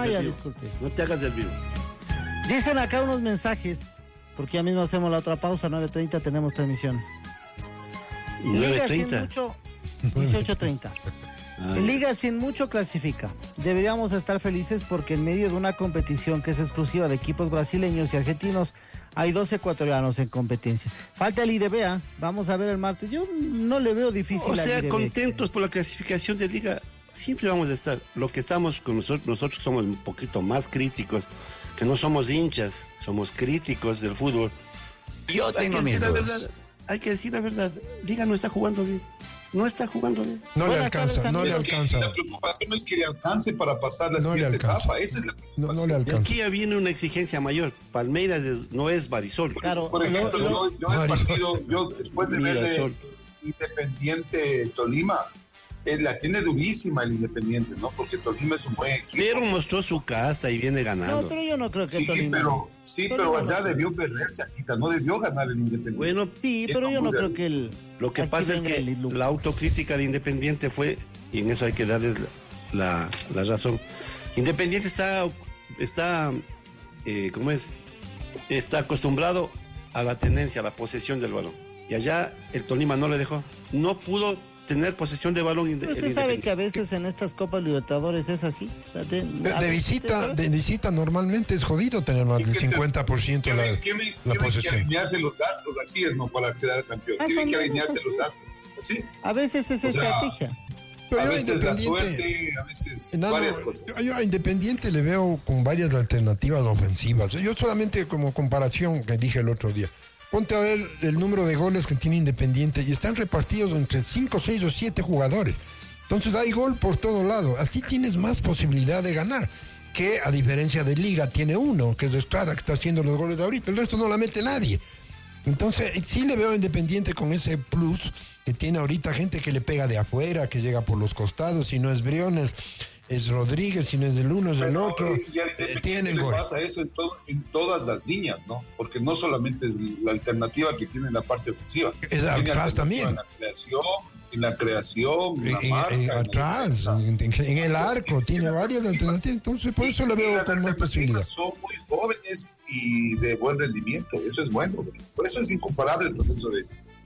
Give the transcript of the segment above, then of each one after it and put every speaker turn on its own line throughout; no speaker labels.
ya,
vivo.
disculpe.
No te hagas del vivo.
Dicen acá unos mensajes, porque ya mismo hacemos la otra pausa, 9:30 tenemos transmisión. Liga sin
9:30.
mucho, 18:30. Liga sin mucho clasifica. Deberíamos estar felices porque en medio de una competición que es exclusiva de equipos brasileños y argentinos, hay 2 ecuatorianos en competencia. Falta el IDB, vamos a ver el martes. Yo no le veo difícil
O
al
sea,
IDB.
contentos por la clasificación de Liga, siempre vamos a estar. Lo que estamos con nosotros somos un poquito más críticos, que no somos hinchas, somos críticos del fútbol.
Yo tengo mis dudas.
Hay que decir la verdad. Liga no está jugando bien. No está jugando bien.
No le
Buenas tardes,
alcanza, no le
amigos.
alcanza.
La preocupación es que le alcance para pasar la
No le
siguiente
alcanza.
etapa. Esa es la
No,
preocupación.
no le
Y
alcanza.
aquí ya viene una exigencia mayor. Palmeiras no es Barisol.
Claro,
Por ejemplo, yo el partido, yo después de ver
Mirasol.
Independiente Tolima, la tiene durísima el Independiente, ¿no? Porque Tolima es un buen equipo.
Pero mostró su casta y viene ganando.
No, pero yo no creo que
Sí,
Tolima.
pero allá debió perder, Chaquita, no debió ganar el Independiente.
Bueno,
Sí, pero yo no creo que el.
lo que
aquí
pasa es
venga
que
el Luca.
la autocrítica de Independiente fue, y en eso hay que darles la razón. Independiente está ¿cómo es? Está acostumbrado a la tenencia, a la posesión del balón. Y allá el Tolima no le dejó. No pudo tener posesión de balón.
Pero usted sabe que a veces en estas Copas Libertadores es así. O sea,
De visita normalmente es jodido tener más del 50% la
Tienen que
posesión.
alinearse los astros, así es, ¿no? Para quedar campeón.
Más
Tienen
o
que
menos
alinearse
así
los
es.
astros. ¿Sí?
A veces es
O sea,
estrategia.
Pero
A
yo a
veces la
Independiente,
suerte, a veces
Enano,
varias cosas.
yo a Independiente le veo con varias alternativas ofensivas. Yo solamente como comparación que dije el otro día. Ponte a ver el número de goles que tiene Independiente y están repartidos entre 5, 6 o 7 jugadores. Entonces hay gol por todo lado. Así tienes más posibilidad de ganar. Que a diferencia de Liga tiene uno, que es Estrada, que está haciendo los goles de ahorita. El resto no la mete nadie. Entonces sí le veo a Independiente con ese plus que tiene ahorita gente que le pega de afuera, que llega por los costados. Si no es Briones, es Rodríguez. Si no es del uno, es del otro.
Y al Independiente
Tienen
le
gol.
pasa eso en todas las líneas, ¿no? Porque no solamente es la alternativa que tiene en la parte ofensiva.
Es
Tiene
atrás
alternativa
también.
En la creación, en la marca. en la
Atrás,
defensa.
en el arco, tiene varias alternativas. Entonces por eso le
Y
veo
las
con más posibilidad.
alternativas son muy jóvenes y de buen rendimiento. Eso es bueno. Por eso es incomparable el proceso de...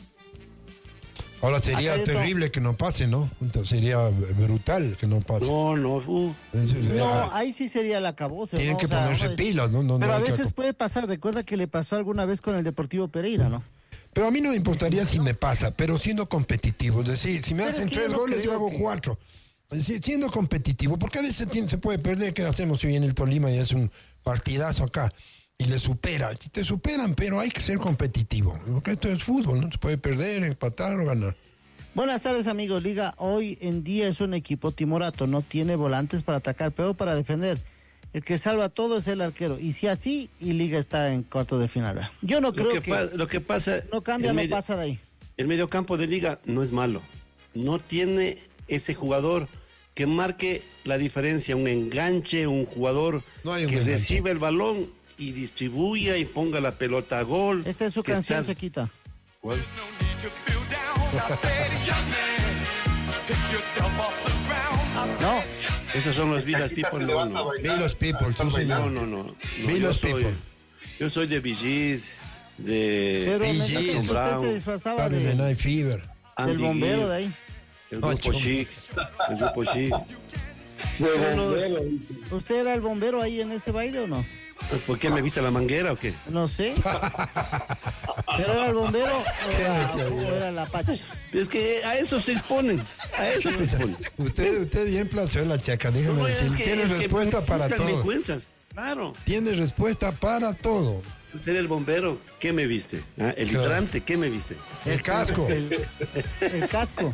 Ahora sería
Acá hay otro.
terrible que no pase, ¿no? Entonces sería brutal que no pase.
No.
Entonces,
No, ahí sí sería la acabose.
tienen
¿no?
que
O sea,
ponerse
uno es-
pilas, ¿no?
Pero a
hay que
veces puede pasar. Recuerda que le pasó alguna vez con el Deportivo Pereira, ¿no?
Pero a mí no me importaría si me pasa, pero siendo competitivo. Es decir, si me
Pero
hacen
es que yo
3
no
goles, yo
creo
hago
que-
4. Es decir, siendo competitivo, porque a veces se puede perder. ¿Qué hacemos si viene el Tolima y es un partidazo acá? Y le supera. Si te superan, pero hay que ser competitivo. Porque esto es fútbol, ¿no? Se puede perder, empatar o ganar.
Buenas tardes, amigos. Liga hoy en día es un equipo timorato. No tiene volantes para atacar, pero para defender. El que salva todo es el arquero. Y si así, y Liga está en cuarto de final. ¿verdad? Yo no creo que
Lo que pasa...
no cambia,
el
no
medio-
pasa de ahí.
El mediocampo de Liga no es malo. No tiene ese jugador que marque la diferencia, un enganche, un jugador
No hay un
que
enganche.
reciba el balón y distribuya y ponga la pelota a gol.
Esta es su
que
canción,
está-
Chiquita.
¿Cuál?
No,
Esos son los Villas
Chaquita
People.
se
No,
levanta a
no.
bailar,
Villas People,
están
sí, señor.
bailando.
No.
Vi
Yo
los
soy-
People.
Yo soy de Bee Gees, de
pero
PG,
mientras que usted
Brown,
se disfrazaba
Saturday
de,
Night Fever.
del
Andy
bombero
Gill,
de ahí.
el
Ay,
grupo
chombo.
Chic, el grupo Chic.
¿Usted era el bombero ahí en ese baile o no?
¿Por qué me viste la manguera o qué?
No sé. ¿Pero era el bombero o era el Apache?
Es que a eso se exponen, a eso se exponen.
Usted bien plació la chaca, déjeme
No, es
decir.
que-
Tiene
es que
respuesta para
buscan, me
todo.
encuentras. Claro.
Tiene respuesta para todo.
Usted era el bombero, ¿qué me viste? Ah, el
Claro.
hidrante, ¿qué me viste?
El casco.
El casco.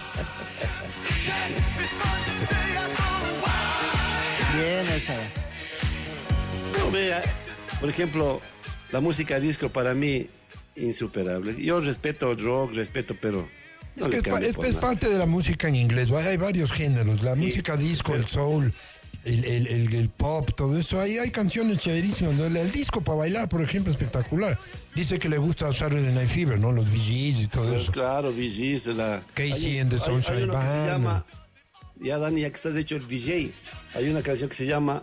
Bien esa.
No, vea, por ejemplo, la música disco para mí, insuperable. Yo respeto el rock, pero no
Es que
le
es,
cambio por
es
nada.
parte de la música en inglés. Hay varios géneros. La música disco, el soul, el pop, todo eso. Hay canciones chéverísimas, ¿no? El disco para bailar, por ejemplo, espectacular. Dice que le gusta Saturday Night Fever, ¿no? Los Bee Gees y todo
Pues
eso.
claro, Bee Gees,
Casey and the Sunshine
hay uno que se
Band.
llama, ya Dani, ya que estás hecho el DJ, hay una canción que se llama